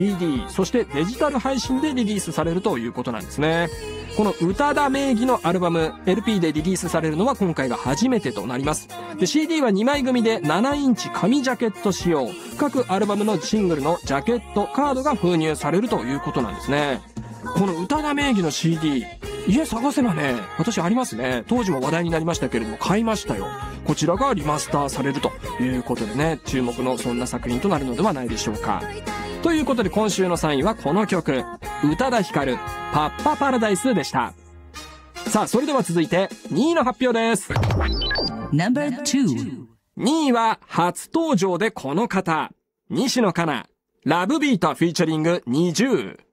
CD、そしてデジタル配信でリリースされるということなんですね。この宇多田名義のアルバム LP でリリースされるのは今回が初めてとなります。で CD は2枚組で7インチ紙ジャケット仕様、各アルバムのシングルのジャケットカードが封入されるということなんですね。この宇多田名義の CD、 家探せばね、私ありますね。当時も話題になりましたけれども買いましたよ。こちらがリマスターされるということでね、注目のそんな作品となるのではないでしょうか。ということで今週の3位はこの曲、宇多田ヒカルパッパパラダイスでした。さあそれでは続いて2位の発表です。 No.2 2位は初登場でこの方、西野カナ、ラブビートフィーチャリング NiziU。